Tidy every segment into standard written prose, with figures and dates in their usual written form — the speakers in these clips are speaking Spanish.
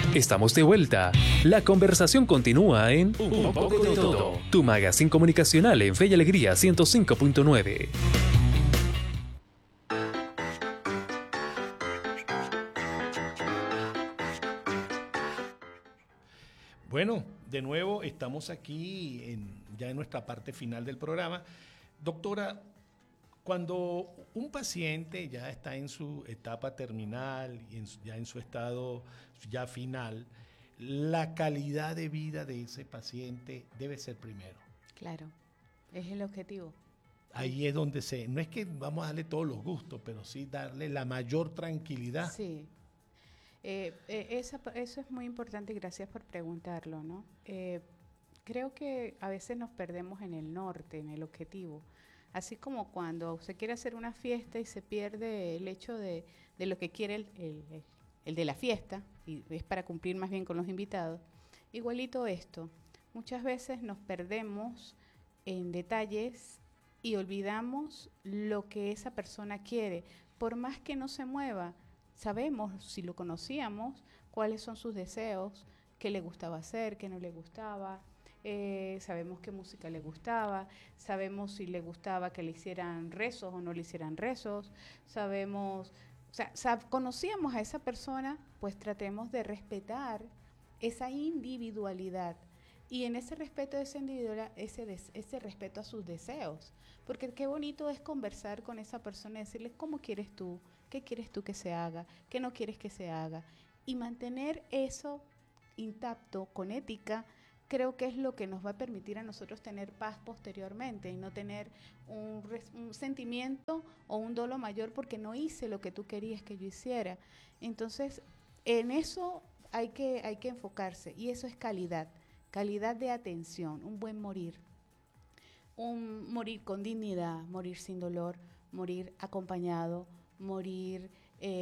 Estamos de vuelta. La conversación continúa en Un poco de todo. Tu magazine comunicacional en Fe y Alegría 105.9. Bueno, de nuevo estamos aquí ya en nuestra parte final del programa. Doctora, cuando un paciente ya está en su etapa terminal y ya en su estado ya final, la calidad de vida de ese paciente debe ser primero. Claro, es el objetivo. Ahí es donde no es que vamos a darle todos los gustos, pero sí darle la mayor tranquilidad. Sí. Eso es muy importante y gracias por preguntarlo, ¿no? Creo que a veces nos perdemos en el norte, en el objetivo. Así como cuando se quiere hacer una fiesta y se pierde el hecho de lo que quiere el de la fiesta, y es para cumplir más bien con los invitados. Igualito esto, muchas veces nos perdemos en detalles y olvidamos lo que esa persona quiere. Por más que no se mueva, sabemos, si lo conocíamos, cuáles son sus deseos, qué le gustaba hacer, qué no le gustaba. Sabemos qué música le gustaba, sabemos si le gustaba que le hicieran rezos o no le hicieran rezos, sabemos, o sea, conocíamos a esa persona, pues tratemos de respetar esa individualidad y en ese respeto de esa individualidad, ese respeto a sus deseos, porque qué bonito es conversar con esa persona y decirle cómo quieres tú, qué quieres tú que se haga, qué no quieres que se haga y mantener eso intacto, con ética. Creo que es lo que nos va a permitir a nosotros tener paz posteriormente y no tener un sentimiento o un dolo mayor porque no hice lo que tú querías que yo hiciera. Entonces, en eso hay que enfocarse y eso es calidad de atención, un buen morir. Un morir con dignidad, morir sin dolor, morir acompañado, morir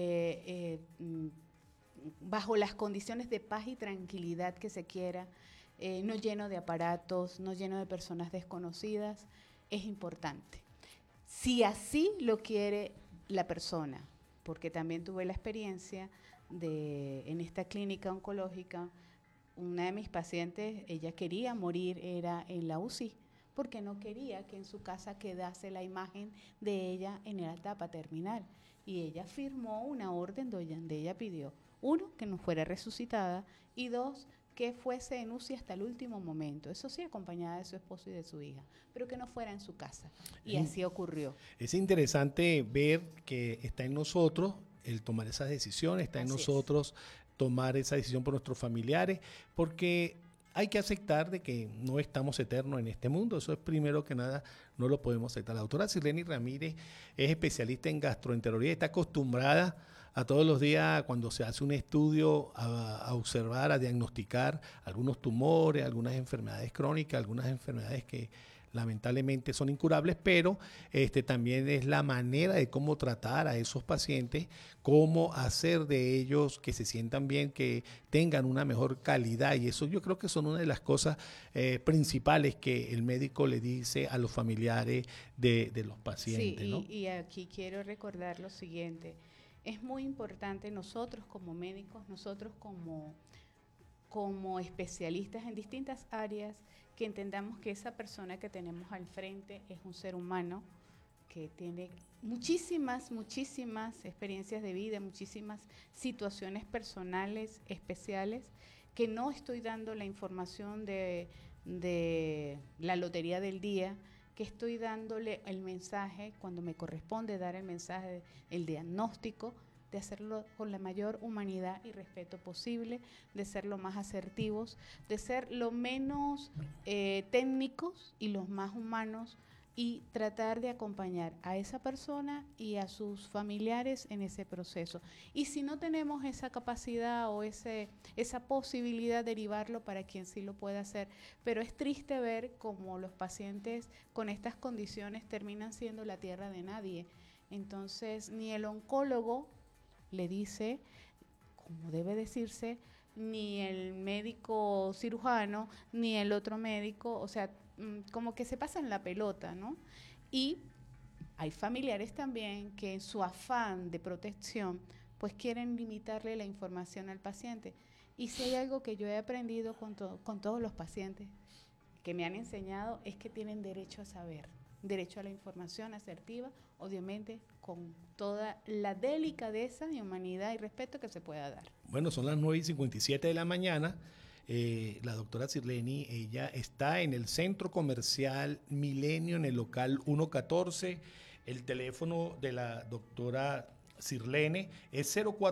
bajo las condiciones de paz y tranquilidad que se quiera. No lleno de aparatos, no lleno de personas desconocidas, es importante. Si así lo quiere la persona, porque también tuve la experiencia en esta clínica oncológica, una de mis pacientes, ella quería morir, era en la UCI, porque no quería que en su casa quedase la imagen de ella en la etapa terminal. Y ella firmó una orden donde ella pidió, 1, que no fuera resucitada, y 2, que fuese en UCI hasta el último momento, eso sí, acompañada de su esposo y de su hija, pero que no fuera en su casa. Y así ocurrió. Es interesante ver que está en nosotros el tomar esas decisiones, está en nosotros tomar esa decisión por nuestros familiares, porque hay que aceptar de que no estamos eternos en este mundo, eso es primero que nada, no lo podemos aceptar. La doctora Sirleni Ramírez es especialista en gastroenterología, está acostumbrada a todos los días cuando se hace un estudio a observar, a diagnosticar algunos tumores, algunas enfermedades crónicas, algunas enfermedades que lamentablemente son incurables, pero también es la manera de cómo tratar a esos pacientes, cómo hacer de ellos que se sientan bien, que tengan una mejor calidad, y eso yo creo que son una de las cosas principales que el médico le dice a los familiares de los pacientes. Sí, ¿no? y aquí quiero recordar lo siguiente, es muy importante nosotros como médicos, nosotros como especialistas en distintas áreas, que entendamos que esa persona que tenemos al frente es un ser humano que tiene muchísimas experiencias de vida, muchísimas situaciones personales especiales, que no estoy dando la información de la lotería del día, que estoy dándole el mensaje cuando me corresponde dar el mensaje, el diagnóstico, de hacerlo con la mayor humanidad y respeto posible, de ser lo más asertivos, de ser lo menos técnicos y los más humanos, y tratar de acompañar a esa persona y a sus familiares en ese proceso. Y si no tenemos esa capacidad o esa posibilidad, derivarlo para quien sí lo pueda hacer. Pero es triste ver cómo los pacientes con estas condiciones terminan siendo la tierra de nadie. Entonces, ni el oncólogo le dice, como debe decirse, ni el médico cirujano, ni el otro médico, o sea, como que se pasan la pelota, ¿no? Y hay familiares también que en su afán de protección pues quieren limitarle la información al paciente. Y si hay algo que yo he aprendido con todos los pacientes que me han enseñado, es que tienen derecho a saber, derecho a la información asertiva, obviamente con toda la delicadeza y humanidad y respeto que se pueda dar. Bueno, son las 9:57 de la mañana. La doctora Sirleni, ella está en el Centro Comercial Milenio, en el local 114. El teléfono de la doctora Sirleni es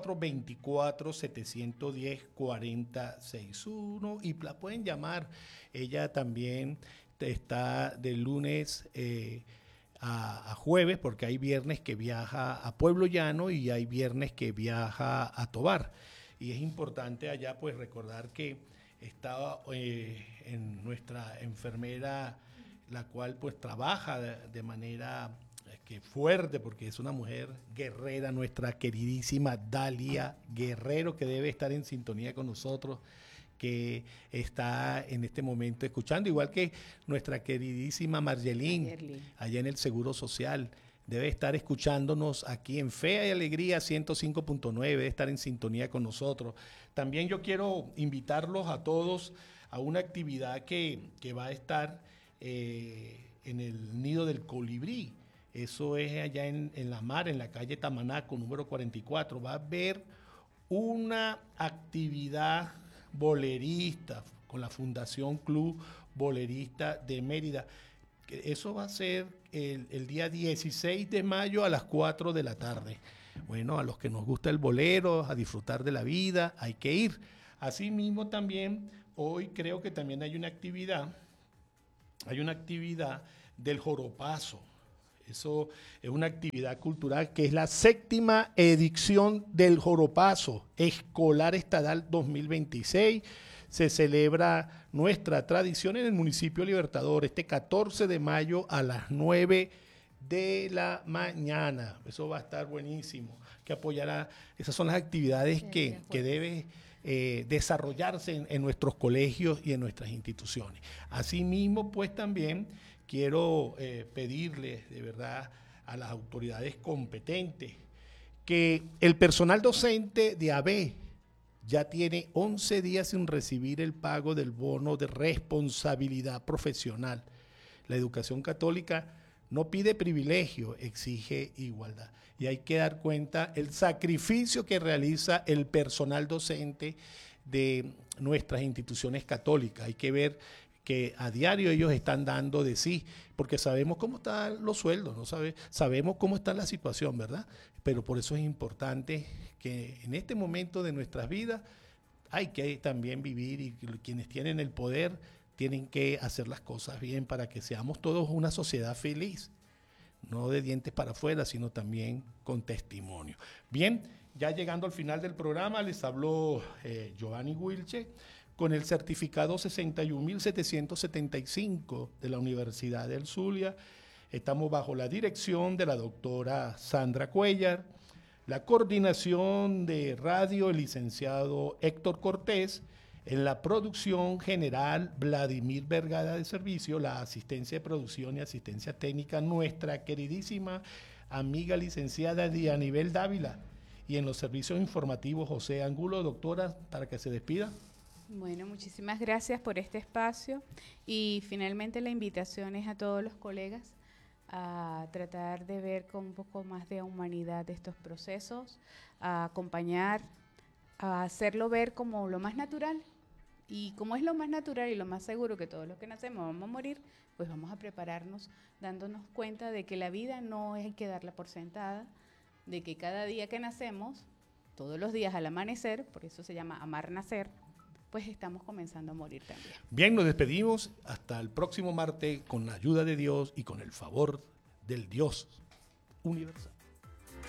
0424-710-4061 y la pueden llamar. Ella también está de lunes a jueves, porque hay viernes que viaja a Pueblo Llano y hay viernes que viaja a Tovar. Y es importante allá pues recordar que estaba en nuestra enfermera, la cual pues trabaja de manera fuerte, porque es una mujer guerrera, nuestra queridísima Dalia Guerrero, que debe estar en sintonía con nosotros, que está en este momento escuchando, igual que nuestra queridísima Margelín, allá en el Seguro Social. Debe estar escuchándonos aquí en Fe y Alegría 105.9, debe estar en sintonía con nosotros. También yo quiero invitarlos a todos a una actividad que va a estar en el Nido del Colibrí. Eso es allá en La Mar, en la calle Tamanaco, número 44. Va a haber una actividad bolerista con la Fundación Club Bolerista de Mérida. Eso va a ser el día 16 de mayo a las 4 de la tarde. Bueno, a los que nos gusta el bolero, a disfrutar de la vida, hay que ir. Asimismo también, hoy creo que también hay una actividad del joropazo. Eso es una actividad cultural que es la 7ª edición del joropazo escolar estatal 2026. Se celebra nuestra tradición en el municipio Libertador este 14 de mayo a las 9 de la mañana. Eso va a estar buenísimo, que apoyará. Esas son las actividades que debe desarrollarse en nuestros colegios y en nuestras instituciones. Asimismo, pues también quiero pedirles de verdad a las autoridades competentes que el personal docente de AB ya tiene 11 días sin recibir el pago del bono de responsabilidad profesional. La educación católica no pide privilegio, exige igualdad. Y hay que dar cuenta el sacrificio que realiza el personal docente de nuestras instituciones católicas. Hay que ver que a diario ellos están dando de sí, porque sabemos cómo están los sueldos, ¿no? Sabemos cómo está la situación, ¿verdad? Pero por eso es importante que en este momento de nuestras vidas hay que también vivir, y quienes tienen el poder tienen que hacer las cosas bien para que seamos todos una sociedad feliz, no de dientes para afuera, sino también con testimonio. Bien, ya llegando al final del programa, les habló Giovanni Wilche, con el certificado 61.775 de la Universidad del Zulia. Estamos bajo la dirección de la doctora Sandra Cuellar, la coordinación de radio, el licenciado Héctor Cortés, en la producción general Vladimir Vergara de Servicio, la asistencia de producción y asistencia técnica nuestra queridísima amiga licenciada Dianibel Dávila, y en los servicios informativos José Angulo. Doctora, para que se despida. Bueno, muchísimas gracias por este espacio, y finalmente la invitación es a todos los colegas a tratar de ver con un poco más de humanidad estos procesos, a acompañar, a hacerlo ver como lo más natural, y como es lo más natural y lo más seguro que todos los que nacemos vamos a morir, pues vamos a prepararnos dándonos cuenta de que la vida no hay que darla por sentada, de que cada día que nacemos, todos los días al amanecer, por eso se llama amar nacer, pues estamos comenzando a morir también. Bien, nos despedimos hasta el próximo martes con la ayuda de Dios y con el favor del Dios universal.